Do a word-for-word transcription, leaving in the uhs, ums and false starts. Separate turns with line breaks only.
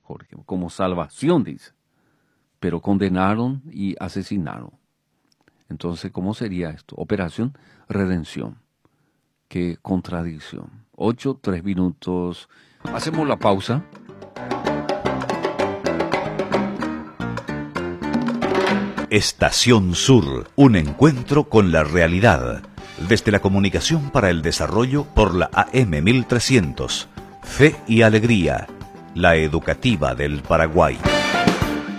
Jorge, como salvación, dice. Pero condenaron y asesinaron. Entonces, ¿cómo sería esto? Operación Redención. Qué contradicción. Ocho, tres minutos. Hacemos la pausa.
Estación Sur, un encuentro con la realidad. Desde la comunicación para el desarrollo por la A M mil trescientos. Fe y Alegría, la educativa del Paraguay.